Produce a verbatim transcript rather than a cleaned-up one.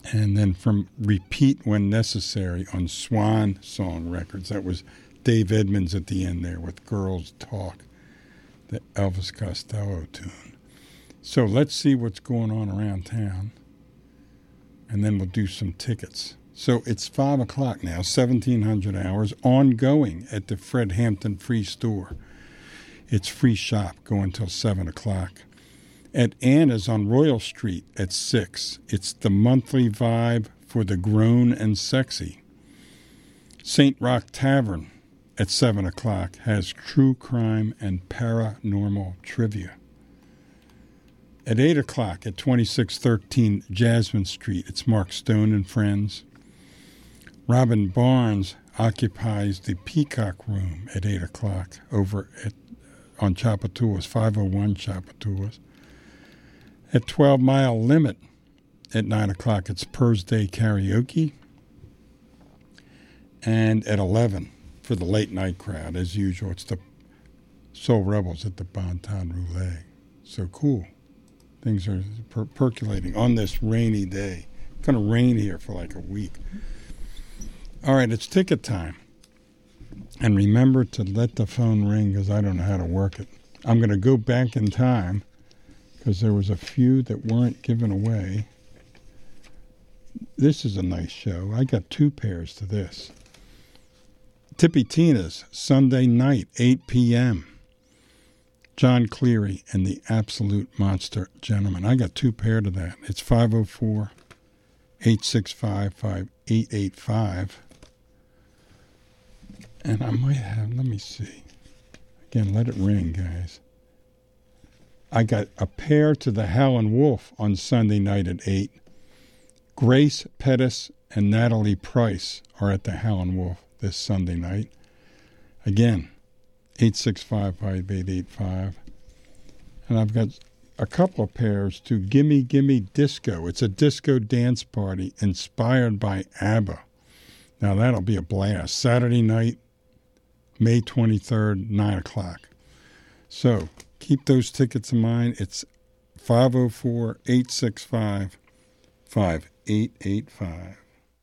And then from Repeat When Necessary on Swan Song Records. That was Dave Edmunds at the end there with Girls Talk, the Elvis Costello tune. So let's see what's going on around town. And then we'll do some tickets. So it's five o'clock now, seventeen hundred hours, ongoing at the Fred Hampton Free Store. It's free shop, going till seven o'clock. At Anna's on Royal Street at six. It's the monthly vibe for the grown and sexy. Saint Rock Tavern at seven o'clock has true crime and paranormal trivia. At eight o'clock at twenty-six thirteen Jasmine Street, it's Mark Stone and Friends. Robin Barnes occupies the Peacock Room at eight o'clock over at on Chapatulas, five oh one Chapatulas. At twelve Mile Limit at nine o'clock, it's Purrs Day Karaoke. And at eleven, for the late night crowd, as usual, it's the Soul Rebels at the Bon Ton Roulette. So cool. Things are per- percolating on this rainy day. It's going to rain here for like a week. All right, it's ticket time. And remember to let the phone ring because I don't know how to work it. I'm going to go back in time because there was a few that weren't given away. This is a nice show. I got two pairs to this. Tippy Tina's, Sunday night, eight p.m. John Cleary and the Absolute Monster Gentleman. I got two pair to that. It's five oh four, eight six five, five eight eight five. And I might have, let me see. Again, let it ring, guys. I got a pair to the Howlin' Wolf on Sunday night at eight. Grace Pettis and Natalie Price are at the Howlin' Wolf this Sunday night. Again, eight six five, five eight eight five. And I've got a couple of pairs to Gimme Gimme Disco. It's a disco dance party inspired by ABBA. Now that'll be a blast. Saturday night, May twenty-third, nine o'clock. So keep those tickets in mind. It's five oh four, eight six five, five eight eight five.